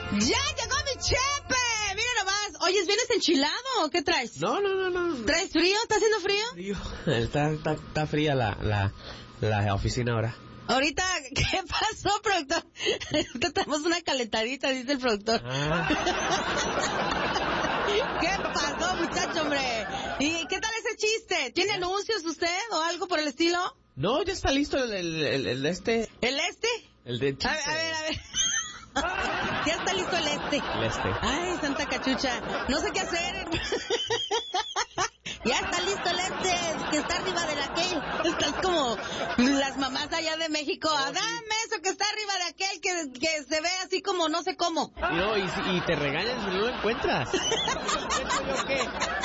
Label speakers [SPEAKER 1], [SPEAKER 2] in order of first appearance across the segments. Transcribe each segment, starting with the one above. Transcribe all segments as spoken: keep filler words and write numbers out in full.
[SPEAKER 1] ¡Ya llegó mi Chepe! Mira nomás. Oye, ¿vienes enchilado o qué traes?
[SPEAKER 2] No, no, no, no.
[SPEAKER 1] ¿Traes frío? ¿Está haciendo frío?
[SPEAKER 2] Frío. Está, está, está fría la, la, la oficina ahora.
[SPEAKER 1] Ahorita, ¿qué pasó, productor? Es que tenemos una calentadita, dice el productor.
[SPEAKER 2] Ah.
[SPEAKER 1] ¿Qué pasó, muchacho, hombre? ¿Y qué tal ese chiste? ¿Tiene anuncios usted o algo por el estilo?
[SPEAKER 2] No, ya está listo el, el, el, el este.
[SPEAKER 1] ¿El este?
[SPEAKER 2] El de chiste.
[SPEAKER 1] A ver, a ver, a ver. Ya está listo el este.
[SPEAKER 2] El este.
[SPEAKER 1] Ay, santa cachucha. No sé qué hacer. Ya está listo el este, que está arriba de aquel. Estás como las mamás allá de México. Oh, dame sí. Eso que está arriba de aquel, que, que se ve así como no sé cómo.
[SPEAKER 2] Y, no, y, y te regañan si no lo encuentras. ¿Yo qué?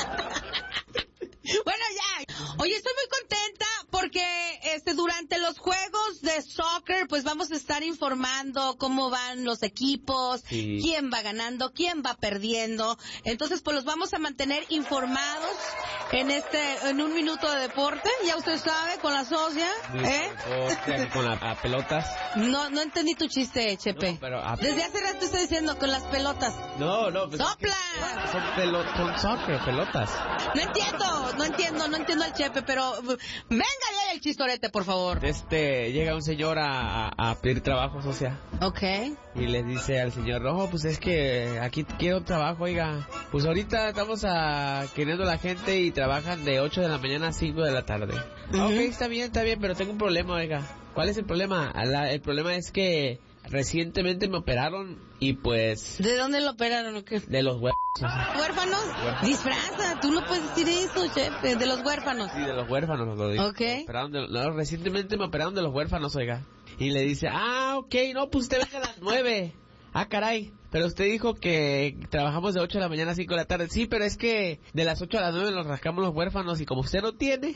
[SPEAKER 1] Bueno, ya. Oye, estoy muy contenta porque este durante los juegos de soccer pues vamos a estar informando cómo van los equipos, sí. quién va ganando, quién va perdiendo. Entonces, pues los vamos a mantener informados en este en un minuto de deporte, ya usted sabe, con la socia, ¿eh?
[SPEAKER 2] O con las pelotas.
[SPEAKER 1] No, no entendí tu chiste, Chepe.
[SPEAKER 2] No, pero a...
[SPEAKER 1] Desde hace rato estoy diciendo con las pelotas.
[SPEAKER 2] No, no. Pues
[SPEAKER 1] ¡sopla!
[SPEAKER 2] Es que son, pelo... son soccer, pelotas.
[SPEAKER 1] No entiendo, no entiendo, no entiendo al Chepe, pero venga ya el chistorete, por favor.
[SPEAKER 2] Este, llega un señor a, a, a pedir trabajo, socia.
[SPEAKER 1] Ok.
[SPEAKER 2] Y le dice al señor, no, pues es que aquí quiero trabajo, oiga. Pues ahorita estamos a, queriendo la gente y trabajan de ocho de la mañana a cinco de la tarde. Uh-huh. Ok, está bien, está bien, pero tengo un problema, oiga. ¿Cuál es el problema? La, el problema es que recientemente me operaron y pues...
[SPEAKER 1] ¿De dónde lo operaron o qué?
[SPEAKER 2] De los huérfanos.
[SPEAKER 1] ¿Huérfanos? Huérfanos. Disfraza, tú no puedes decir eso, Chepe, de los huérfanos.
[SPEAKER 2] Sí, de los huérfanos, lo digo.
[SPEAKER 1] Ok.
[SPEAKER 2] Operaron de, no, recientemente me operaron de los huérfanos, oiga. Y le dice, ah, ok, no, pues usted venga a las nueve. Ah, caray. Pero usted dijo que trabajamos de ocho de la mañana a cinco de la tarde. Sí, pero es que de las ocho a las nueve nos rascamos los huérfanos y como usted no tiene...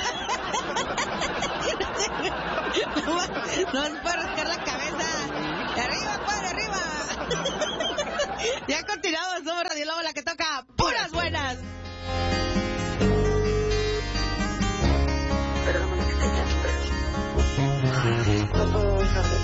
[SPEAKER 1] No se puede rascar la cabeza. De arriba, padre, arriba. Ya continuamos, somos Radio Lobo, la que toca puras buenas.
[SPEAKER 3] Perdóname que te llame, pero no puedo dejar de